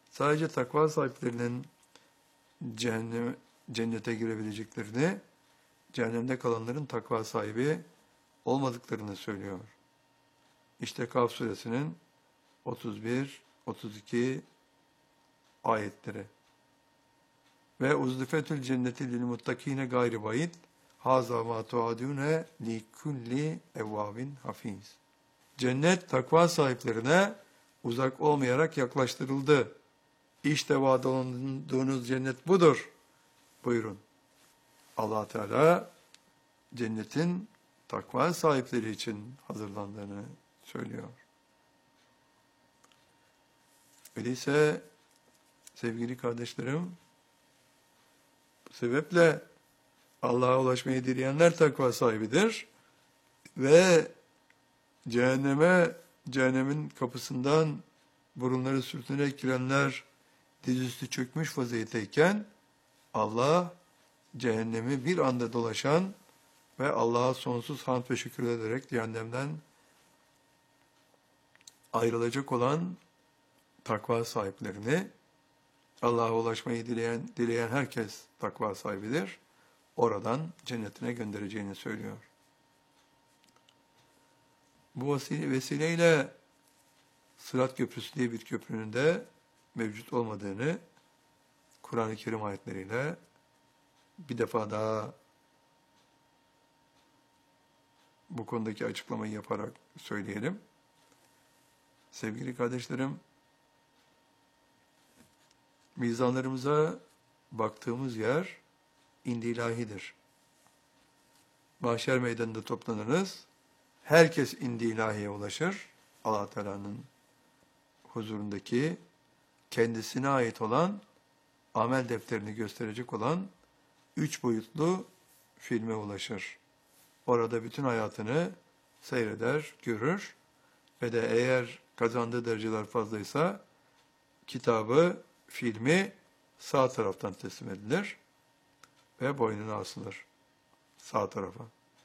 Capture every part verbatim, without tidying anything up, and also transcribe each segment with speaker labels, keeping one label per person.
Speaker 1: Sadece takva sahiplerinin cehennem, cennete girebileceklerini, cehennemde kalanların takva sahibi olmadıklarını söylüyor. İşte Kaf suresinin otuz bir otuz iki ayetleri. Ve uzlifetül cenneti lil muttakine gayri bayit haza ma tuadune li kulli evvabin hafiz. Cennet takva sahiplerine uzak olmayarak yaklaştırıldı. İşte vaad olunduğunuz cennet budur. Buyurun. Allah Teala cennetin takva sahipleri için hazırlandığını söylüyor. Öyleyse sevgili kardeşlerim, bu sebeple Allah'a ulaşmayı dileyenler takva sahibidir ve cehenneme, cehennemin kapısından burunları sürtünerek girenler dizüstü çökmüş vaziyetteyken Allah cehennemi bir anda dolaşan ve Allah'a sonsuz hamd ve şükür ederek cehennemden ayrılacak olan takva sahiplerini, Allah'a ulaşmayı dileyen, dileyen herkes takva sahibidir, oradan cennetine göndereceğini söylüyor. Bu vesileyle Sırat Köprüsü diye bir köprünün de mevcut olmadığını Kur'an-ı Kerim ayetleriyle bir defa daha bu konudaki açıklamayı yaparak söyleyelim. Sevgili kardeşlerim, mizanlarımıza baktığımız yer indi ilahidir. Mahşer meydanında toplanırız. Herkes indi ilahiye ulaşır. Allah Teala'nın huzurundaki kendisine ait olan amel defterini gösterecek olan üç boyutlu filme ulaşır. Orada bütün hayatını seyreder, görür ve de eğer kazandığı dereceler fazlaysa kitabı, filmi sağ taraftan teslim edilir ve boynuna asılır sağ tarafa.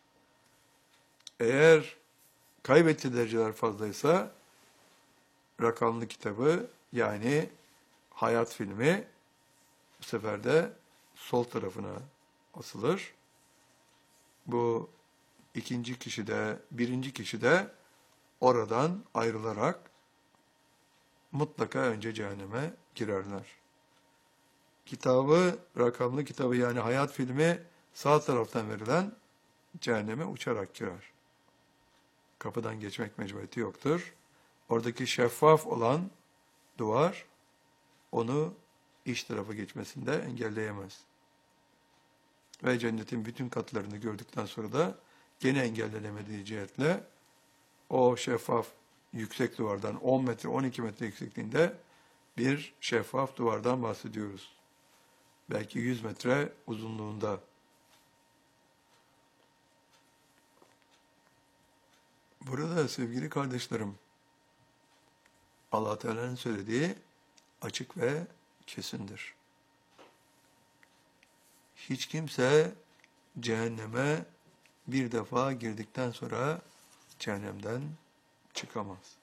Speaker 1: Eğer kaybettiği dereceler fazlaysa rakamlı kitabı yani hayat filmi bu sefer de sol tarafına asılır. Bu ikinci kişi de, birinci kişi de oradan ayrılarak mutlaka önce cehenneme girerler. Kitabı, rakamlı kitabı yani hayat filmi sağ taraftan verilen cehenneme uçarak girer. Kapıdan geçmek mecburiyeti yoktur. Oradaki şeffaf olan duvar onu iç tarafa geçmesinde engelleyemez. Ve cennetin bütün katlarını gördükten sonra da gene engellenemediği cihetle o şeffaf yüksek duvardan on metre, on iki metre yüksekliğinde bir şeffaf duvardan bahsediyoruz. Belki yüz metre uzunluğunda. Burada sevgili kardeşlerim, Allah Teala'nın söylediği açık ve kesindir. Hiç kimse cehenneme bir defa girdikten sonra cehennemden çıkamaz.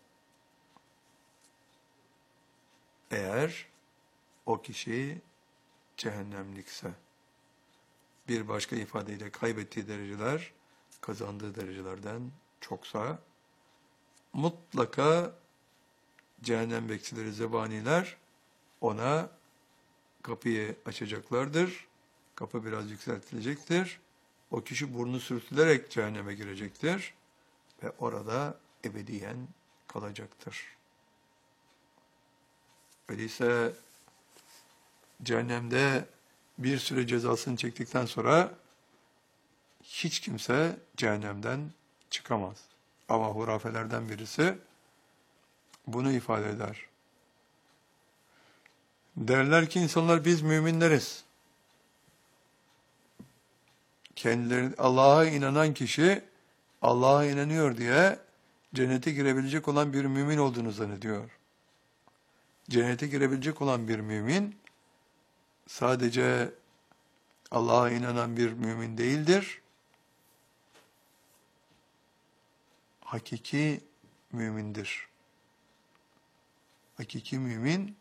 Speaker 1: Eğer o kişi cehennemlikse, bir başka ifadeyle kaybettiği dereceler kazandığı derecelerden çoksa, mutlaka cehennem bekçileri, zebaniler ona kapıyı açacaklardır. Kapı biraz yükseltilecektir. O kişi burnu sürtülerek cehenneme girecektir ve orada ebediyen kalacaktır. Öyleyse cehennemde bir süre cezasını çektikten sonra hiç kimse cehennemden çıkamaz. Ama hurafelerden birisi bunu ifade eder. Derler ki insanlar biz müminleriz. Kendileri Allah'a inanan kişi Allah'a inanıyor diye cennete girebilecek olan bir mümin olduğunu zannediyor. Cennete girebilecek olan bir mümin sadece Allah'a inanan bir mümin değildir. Hakiki mümindir. Hakiki mümin